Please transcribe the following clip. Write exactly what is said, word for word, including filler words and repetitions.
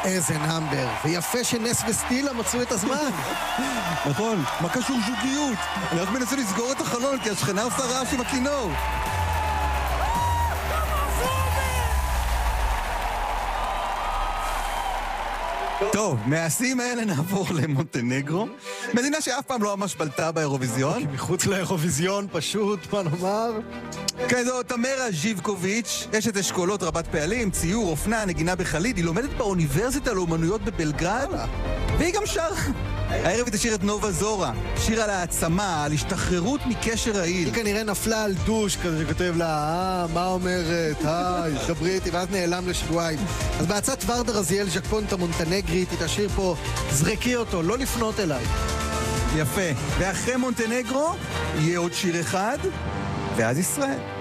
איזה נאמבר, ויפה שנס וסטילה מצאו את הזמן. נכון, מה קשור זוגיות? אני רק מנסה לסגור את החלון כי השכנה עושה רעש עם הכינור. טוב, מהשיאים האלה נעבור למונטנגרו, מדינה שאף פעם לא ממש בלטה באירוויזיון. כי מחוץ לאירוויזיון פשוט, מה נאמר? כזו תמרה ז'יבקוביץ', אשת אשכולות רבת פעלים, ציור, אופנה, נגינה בחליד, היא לומדת באוניברסיטה לאומנויות בבלגרד, והיא גם שרה. הערב היא תשאיר את נובה זורה, שיר על העצמה, על השתחררות מקשר רעיל. היא כנראה נפלה על דוש כזה שכותב לה, אה, מה אומרת, היי, דברי איתי, ואז נעלם לשבועיים. אז בהצעת ורדה רזיאל ז'קפונטה מונטנגרית, היא תשאיר פה, זרקי אותו, לא לפנות אליי. יפה, ואחרי מונטנגרו יהיה עוד שיר אחד, ואז ישראל.